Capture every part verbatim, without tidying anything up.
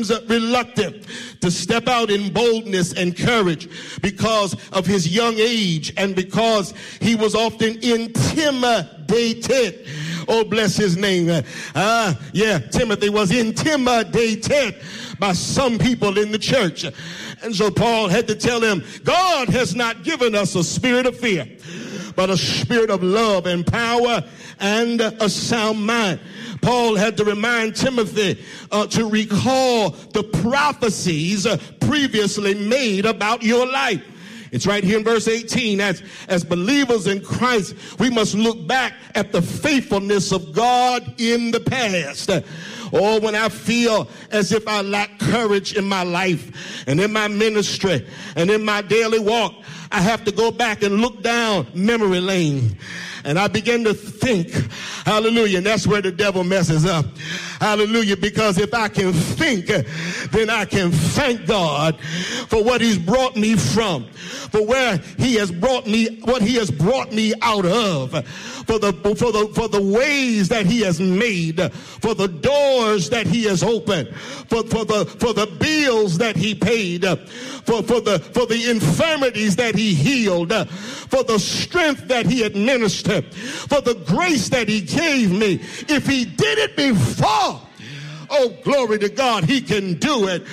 reluctant to step out in boldness and courage because of his young age and because he was often intimidated. Oh, bless his name. Ah, uh, yeah, Timothy was intimidated by some people in the church. And so Paul had to tell him, God has not given us a spirit of fear, but a spirit of love and power and a sound mind. Paul had to remind Timothy uh, to recall the prophecies uh, previously made about your life. It's right here in verse eighteen. As, as believers in Christ, we must look back at the faithfulness of God in the past. Or when I feel as if I lack courage in my life and in my ministry and in my daily walk, I have to go back and look down memory lane. And I begin to think, hallelujah, and that's where the devil messes up. Hallelujah, because if I can think, then I can thank God for what he's brought me from, for where he has brought me, what he has brought me out of, for the, for the, for the ways that he has made, for the doors that he has opened, for, for the, for the bills that he paid, for, for the, for the infirmities that he healed, for the strength that he administered, for the grace that he gave me. If he did it before, oh, glory to God, he can do it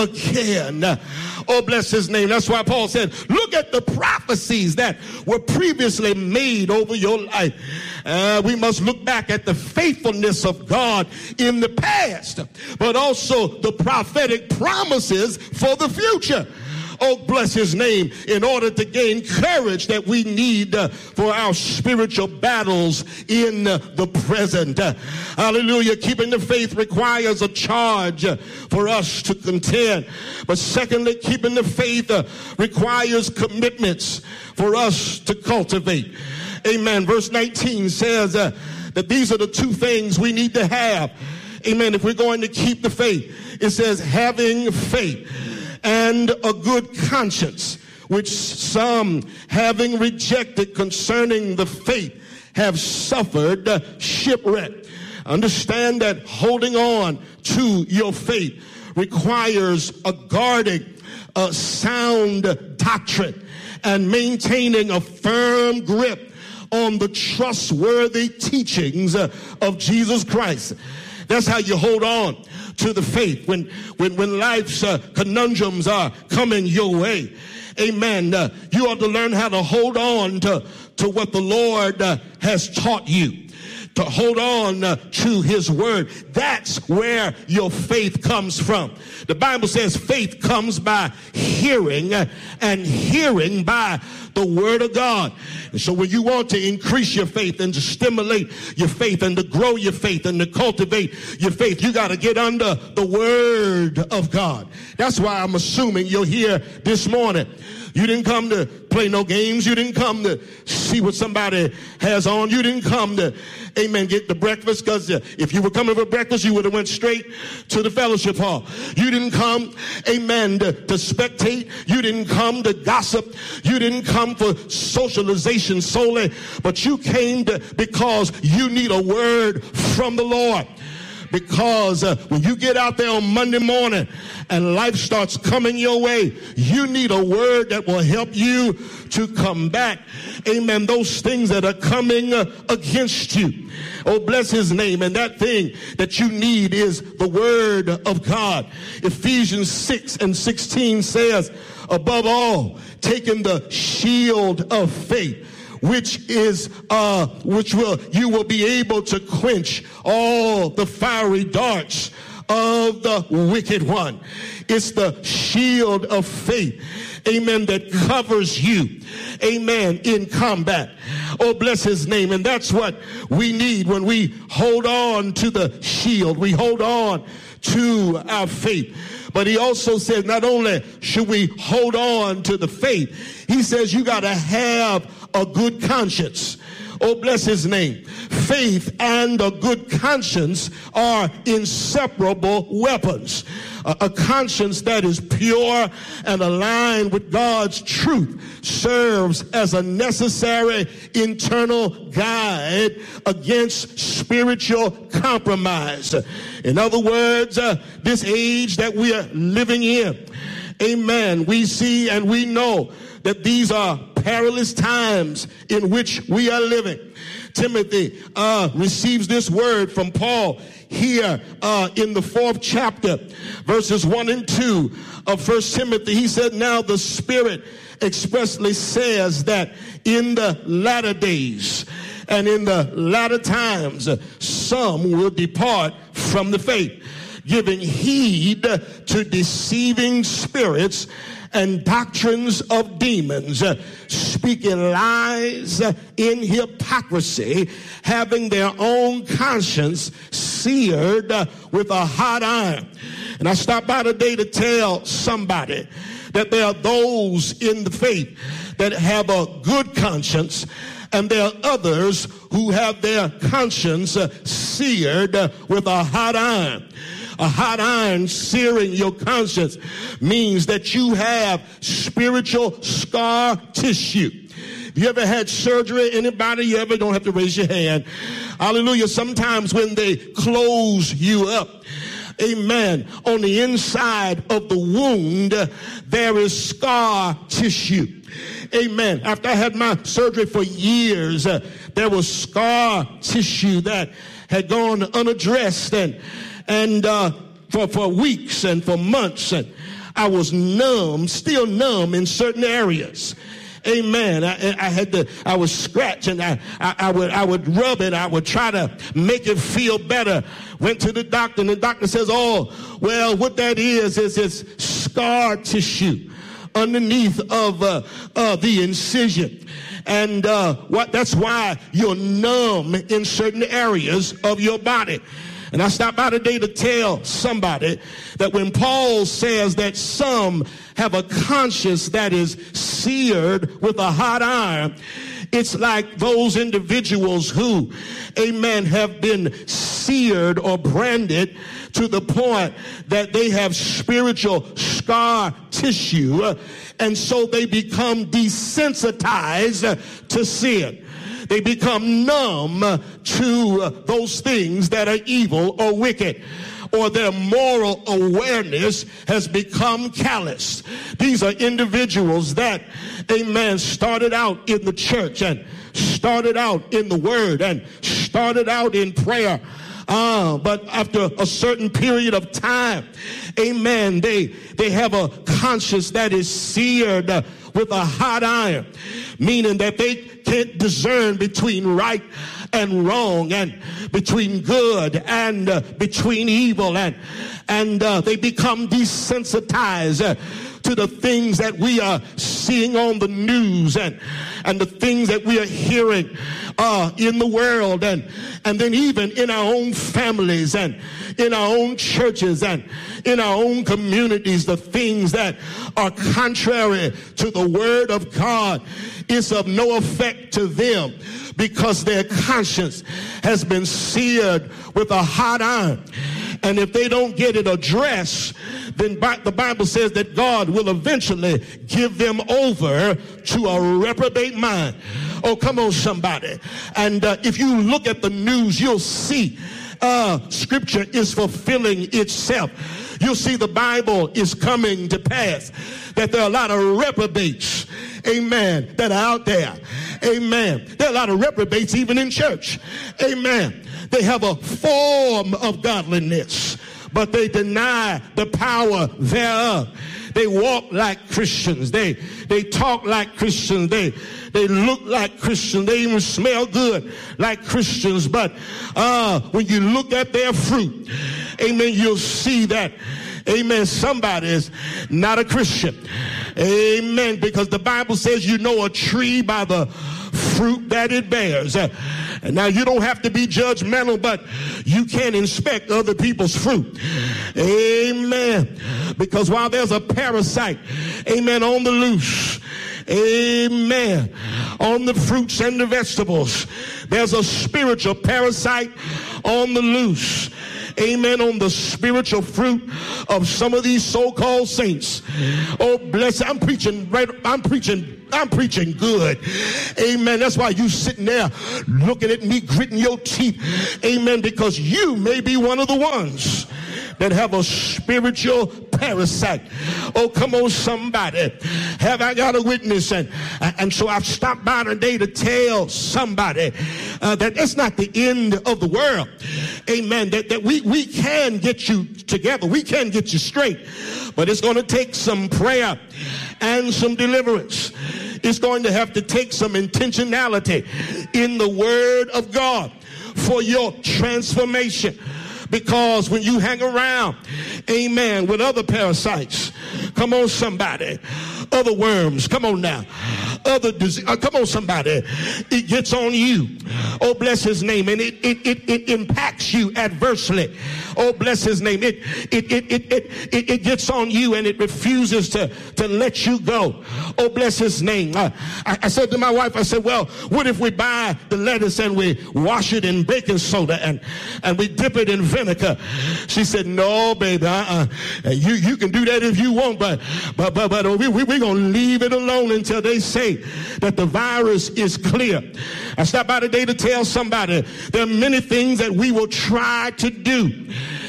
again. Oh, bless his name. That's why Paul said, look at the prophecies that were previously made over your life. Uh, we must look back at the faithfulness of God in the past, but also the prophetic promises for the future. Oh, bless his name, in order to gain courage that we need uh, for our spiritual battles in uh, the present. Uh, hallelujah. Keeping the faith requires a charge uh, for us to contend. But secondly, keeping the faith uh, requires commitments for us to cultivate. Amen. Verse nineteen says uh, that these are the two things we need to have. Amen. If we're going to keep the faith, it says having faith and a good conscience, which some, having rejected concerning the faith, have suffered shipwreck. Understand that holding on to your faith requires a guarding, a sound doctrine, and maintaining a firm grip on the trustworthy teachings of Jesus Christ. That's how you hold on to the faith when when when life's uh, conundrums are coming your way. Amen. Uh, you ought to learn how to hold on to, to what the Lord uh, has taught you, to hold on uh, to his word. That's where your faith comes from. The Bible says faith comes by hearing, uh, and hearing by the word of God. And so when you want to increase your faith and to stimulate your faith and to grow your faith and to cultivate your faith, you got to get under the word of God. That's why I'm assuming you're here this morning. You didn't come to play no games. You didn't come to see what somebody has on. You didn't come to, amen, get the breakfast, because if you were coming for breakfast, you would have went straight to the fellowship hall. You didn't come, amen, to, to spectate. You didn't come to gossip. You didn't come for socialization solely, but you came to because you need a word from the Lord. Because uh, when you get out there on Monday morning and life starts coming your way, you need a word that will help you to combat, amen, those things that are coming uh, against you. Oh, bless his name. And that thing that you need is the word of God. Ephesians six and sixteen says, above all, taking the shield of faith, which is, uh, which will, you will be able to quench all the fiery darts of the wicked one. It's the shield of faith, amen, that covers you, amen, in combat. Oh, bless his name. And that's what we need when we hold on to the shield. We hold on to our faith. But he also said not only should we hold on to the faith, he says you got to have a good conscience. Oh, bless his name. Faith and a good conscience are inseparable weapons. A, a conscience that is pure and aligned with God's truth serves as a necessary internal guide against spiritual compromise. In other words, uh, this age that we are living in, amen, we see and we know that these are perilous times in which we are living. Timothy uh, receives this word from Paul here uh, in the fourth chapter, verses one and two of First Timothy. He said, now the Spirit expressly says that in the latter days and in the latter times, some will depart from the faith, giving heed to deceiving spirits and doctrines of demons, uh, speaking lies uh, in hypocrisy, having their own conscience seared uh, with a hot iron. And I stopped by today to tell somebody that there are those in the faith that have a good conscience, and there are others who have their conscience uh, seared uh, with a hot iron. A hot iron searing your conscience means that you have spiritual scar tissue. Have you ever had surgery? Anybody? You ever? Don't have to raise your hand. Hallelujah. Sometimes when they close you up, amen, on the inside of the wound, there is scar tissue. Amen. After I had my surgery for years, uh, there was scar tissue that had gone unaddressed, and And uh, for, for weeks and for months, and I was numb, still numb in certain areas. Amen. I, I had to, I was scratching. I, I, I would, I would rub it. I would try to make it feel better. Went to the doctor, and the doctor says, oh, well, what that is, is it's scar tissue underneath of uh, uh, the incision. And uh, what? That's why you're numb in certain areas of your body. And I stopped by today to tell somebody that when Paul says that some have a conscience that is seared with a hot iron, it's like those individuals who, amen, have been seared or branded to the point that they have spiritual scar tissue, uh, and so they become desensitized uh, to sin. They become numb to those things that are evil or wicked, or their moral awareness has become callous. These are individuals that, amen, started out in the church and started out in the word and started out in prayer. Uh, but after a certain period of time, amen, they, they have a conscience that is seared uh, with a hot iron, meaning that they can't discern between right and wrong, and between good and uh, between evil, and and uh, they become desensitized uh, to the things that we are seeing on the news, and and the things that we are hearing uh, in the world, and and then even in our own families and in our own churches and in our own communities, the things that are contrary to the word of God is of no effect to them, because their conscience has been seared with a hot iron. And if they don't get it addressed, then the Bible says that God will eventually give them over to a reprobate mind. Oh, come on, somebody. And uh, if you look at the news, you'll see uh, Scripture is fulfilling itself. You'll see the Bible is coming to pass, that there are a lot of reprobates, amen, that are out there. Amen. There are a lot of reprobates even in church. Amen. They have a form of godliness, but they deny the power thereof. They walk like Christians. They they talk like Christians. They they look like Christians. They even smell good like Christians. But uh, when you look at their fruit, amen, you'll see that, amen, somebody is not a Christian. Amen. Because the Bible says you know a tree by the fruit that it bears. Uh, and now you don't have to be judgmental, but you can inspect other people's fruit. Amen. Because while there's a parasite, amen, on the loose, Amen. On the fruits and the vegetables. There's a spiritual parasite on the loose. Amen. On the spiritual fruit of some of these so-called saints. Oh, bless. I'm preaching right. I'm preaching. I'm preaching good. Amen. That's why you sitting there looking at me, gritting your teeth. Amen. Because you may be one of the ones that have a spiritual parasite. Oh, come on, somebody. Have I got a witness? And, and so I've stopped by today to tell somebody uh, that it's not the end of the world. Amen. That, that we, we can get you together. We can get you straight. But it's going to take some prayer and some deliverance. It's going to have to take some intentionality in the Word of God for your transformation. Because when you hang around, amen, with other parasites, come on, somebody, other worms, come on now, other disease, uh, come on, somebody, it gets on you. Oh, bless his name. And it, it, it, it impacts you adversely. Oh, bless his name. It, it, it, it, it, it, it gets on you and it refuses to, to let you go. Oh, bless his name. Uh, I, I said to my wife, I said, well, what if we buy the lettuce and we wash it in baking soda and, and we dip it in vinegar? She said, no, baby, uh-uh. You, you can do that if you want, but, but, but, but we, we, we're going to leave it alone until they say that the virus is clear. I stopped by today to tell somebody there are many things that we will try to do.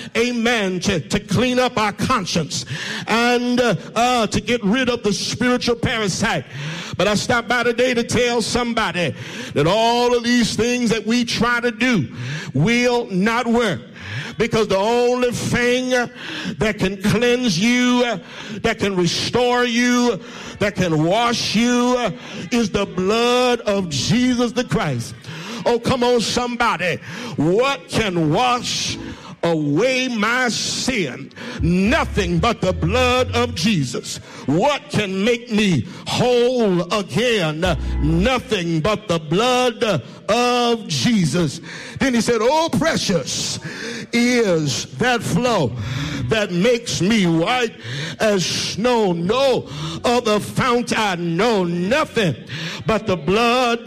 Amen. To, to clean up our conscience and uh, uh, to get rid of the spiritual parasite. But I stopped by today to tell somebody that all of these things that we try to do will not work. Because the only thing that can cleanse you, that can restore you, that can wash you is the blood of Jesus the Christ. Oh, come on, somebody. What can wash away my sin? Nothing but the blood of Jesus. What can make me whole again? Nothing but the blood of Jesus. Then he said, oh, precious is that flow that makes me white as snow. No other fount I know, nothing but the blood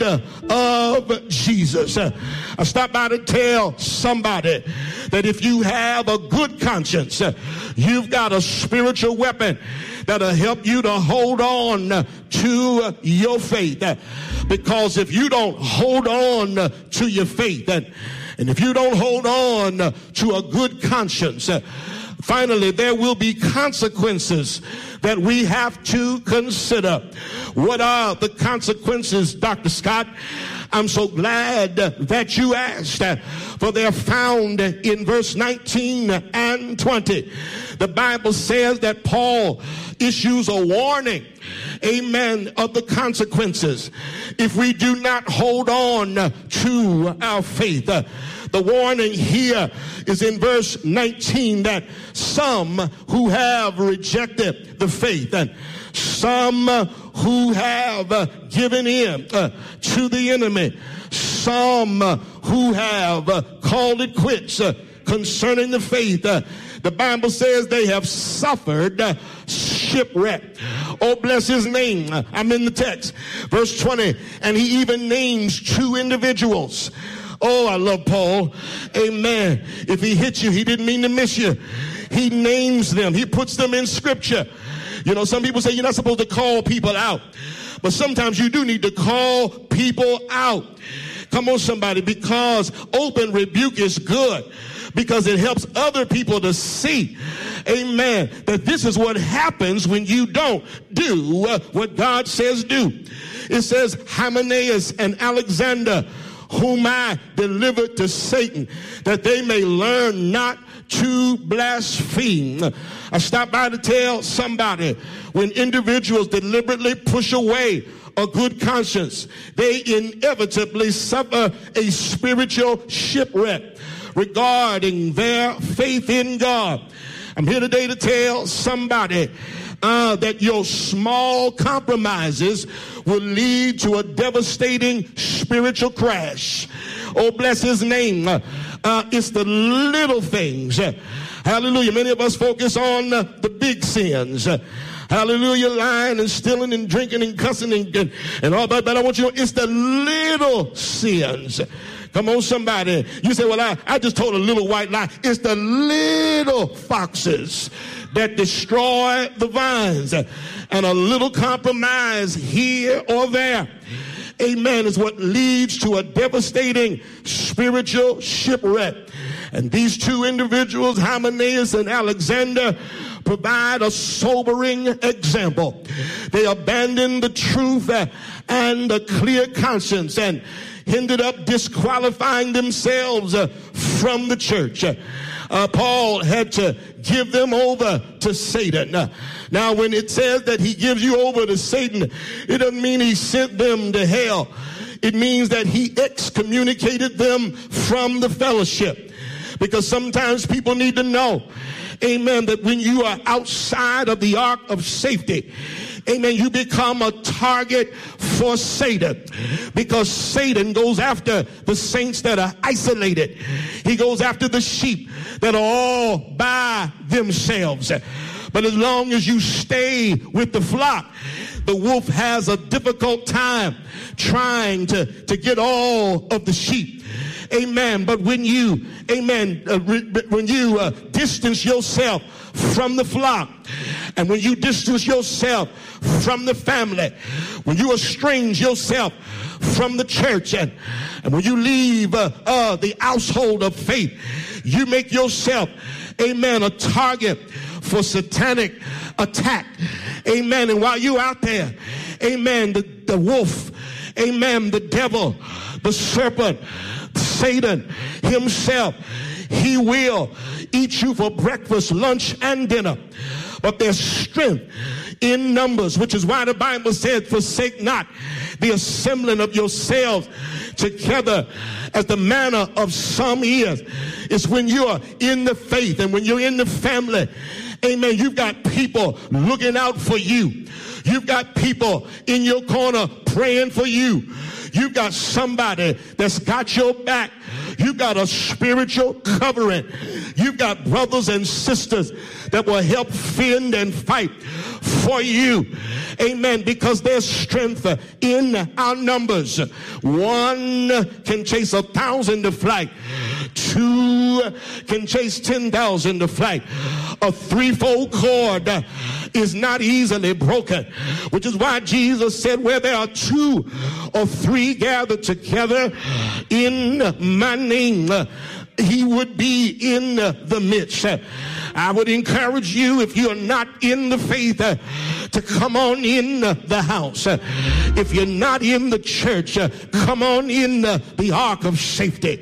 of Jesus. I stopped by to tell somebody that if you have a good conscience, you've got a spiritual weapon that'll help you to hold on to your faith. Because if you don't hold on to your faith, and, and if you don't hold on to a good conscience, finally, there will be consequences that we have to consider. What are the consequences, Doctor Scott? I'm so glad that you asked, for they're found in verse nineteen and twenty. The Bible says that Paul issues a warning, amen, of the consequences if we do not hold on to our faith. The warning here is in verse nineteen that some who have rejected the faith and some who have given in uh, to the enemy, some who have uh, called it quits uh, concerning the faith. Uh, the Bible says they have suffered uh, shipwreck. Oh, bless his name. I'm in the text. Verse twenty, and he even names two individuals. Oh, I love Paul. Amen. If he hit you, he didn't mean to miss you. He names them. He puts them in scripture. You know, some people say you're not supposed to call people out. But sometimes you do need to call people out. Come on, somebody, because open rebuke is good. Because it helps other people to see, amen, that this is what happens when you don't do uh, what God says do. It says, Hymenaeus and Alexander, whom I delivered to Satan, that they may learn not to blaspheme. I stopped by to tell somebody, when individuals deliberately push away a good conscience, they inevitably suffer a spiritual shipwreck regarding their faith in God. I'm here today to tell somebody uh, that your small compromises will lead to a devastating spiritual crash. Oh, bless his name. Uh, uh, it's the little things. Uh, hallelujah. Many of us focus on uh, the big sins. Uh, hallelujah, lying and stealing and drinking and cussing and, and, and all that. But I want you to know it's the little sins. Come on, somebody. You say, well, I, I just told a little white lie. It's the little foxes that destroy the vines. And a little compromise here or there, amen, is what leads to a devastating spiritual shipwreck. And these two individuals, Hymenaeus and Alexander, provide a sobering example. They abandoned the truth uh, and a clear conscience and ended up disqualifying themselves uh, from the church. Uh, uh, Paul had to give them over to Satan. Uh, now, when it says that he gives you over to Satan, it doesn't mean he sent them to hell. It means that he excommunicated them from the fellowship. Because sometimes people need to know, amen, that when you are outside of the ark of safety, amen, you become a target for Satan, because Satan goes after the saints that are isolated. He goes after the sheep that are all by themselves. But as long as you stay with the flock, the wolf has a difficult time trying to, to get all of the sheep. Amen. But when you, amen, uh, re- when you uh, distance yourself from the flock, and when you distance yourself from the family, when you estrange yourself from the church, and, and when you leave uh, uh, the household of faith, you make yourself, amen, a target for satanic attack. Amen. And while you're out there, amen, the, the wolf, amen, the devil, the serpent, Satan himself, he will eat you for breakfast, lunch, and dinner. But there's strength in numbers, which is why the Bible said, forsake not the assembling of yourselves together, as the manner of some is. It's when you're in the faith and when you're in the family, amen, you've got people looking out for you. You've got people in your corner praying for you. You've got somebody that's got your back. You've got a spiritual covering. You've got brothers and sisters that will help fend and fight for you. Amen. Because there's strength in our numbers. One can chase a thousand to flight. Two can chase ten thousand to flight. A threefold cord is not easily broken, which is why Jesus said, where there are two or three gathered together in my name, he would be in the midst. I would encourage you, if you are not in the faith, uh, to come on in uh, the house. Uh, if you're not in the church, uh, come on in uh, the ark of safety.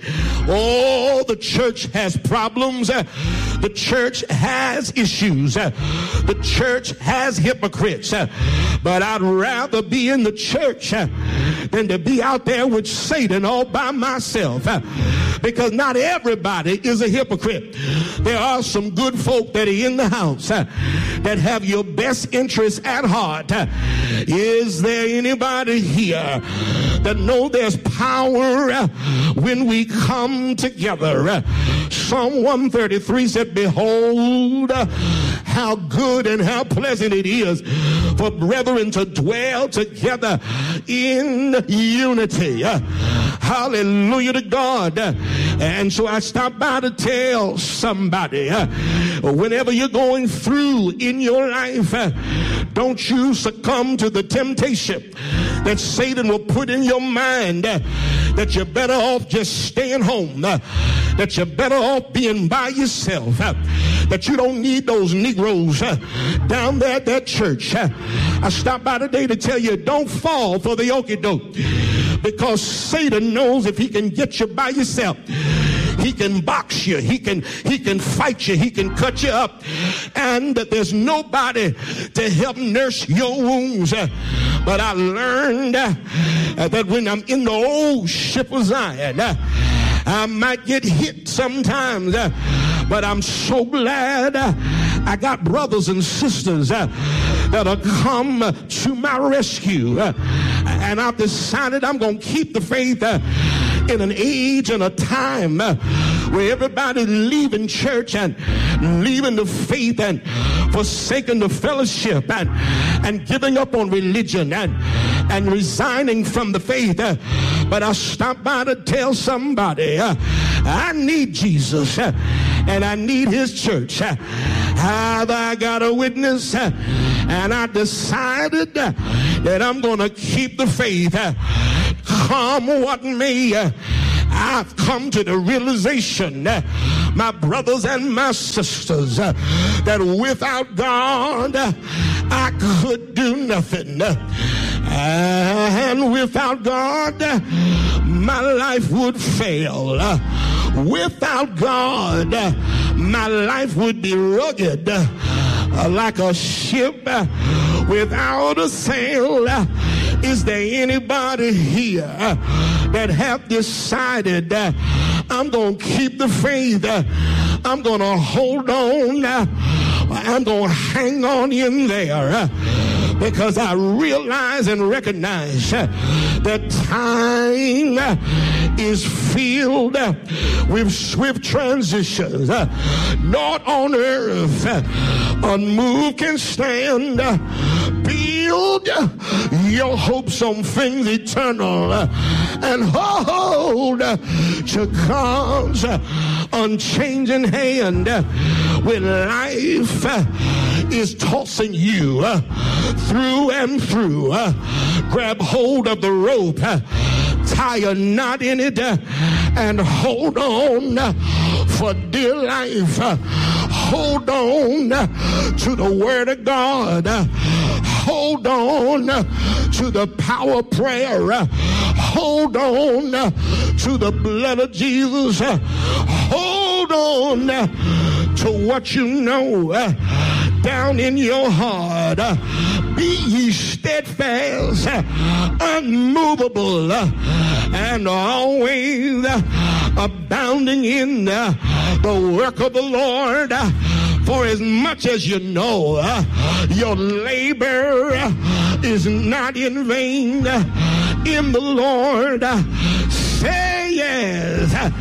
Oh, the church has problems. Uh, the church has issues. Uh, the church has hypocrites. Uh, but I'd rather be in the church uh, than to be out there with Satan all by myself. Uh, because not everybody is a hypocrite. There are some good folk that are in the house uh, that have your best interests at heart. Uh, is there anybody here that know there's power uh, when we come together? Uh, Psalm one thirty-three said, behold, uh, how good and how pleasant it is for brethren to dwell together in unity. Uh, hallelujah to God. Uh, and so I stopped by to tell somebody, uh, whenever you're going through in your life, uh, don't you succumb to the temptation that Satan will put in your mind, uh, that you're better off just staying home, uh, that you're better off being by yourself, uh, that you don't need those Negroes uh, down there at that church. Uh, I stopped by today to tell you, don't fall for the okie doke, because Satan knows if he can get you by yourself, he can box you, he can he can fight you, he can cut you up, and that there's nobody to help nurse your wounds. Uh, but I learned uh, that when I'm in the old ship of Zion, uh, I might get hit sometimes, uh, but I'm so glad uh, I got brothers and sisters uh, that'll come uh, to my rescue. Uh, and I've decided I'm going to keep the faith uh, in an age and a time uh, where everybody's leaving church and leaving the faith and forsaking the fellowship and, and giving up on religion and, and resigning from the faith. Uh, but I stopped by to tell somebody uh, I need Jesus uh, and I need his church. Uh, have I got a witness? Uh, and I decided uh, that I'm going to keep the faith. Uh, come what may. Uh, I've come to the realization, uh, my brothers and my sisters, uh, that without God, uh, I could do nothing. Uh, and without God, uh, my life would fail. Uh, without God, uh, my life would be rugged uh, uh, like a ship uh, without a sail. Uh, Is there anybody here uh, that have decided uh, I'm going to keep the faith? Uh, I'm going to hold on. Uh, I'm going to hang on in there uh, because I realize and recognize uh, that time uh, is filled uh, with swift transitions. Uh, not on earth uh, unmoved can stand. Uh, Build your hopes on things eternal uh, and hold uh, to God's uh, unchanging hand uh, when life uh, is tossing you uh, through and through. Uh, grab hold of the rope, uh, tie a knot in it, uh, and hold on uh, for dear life. Uh, hold on uh, to the word of God. Uh, Hold on to the power of prayer. Hold on to the blood of Jesus. Hold on to what you know down in your heart. Be ye steadfast, unmovable, and always abounding in the work of the Lord. For as much as you know, uh, your labor uh, is not in vain uh, in the Lord. Uh,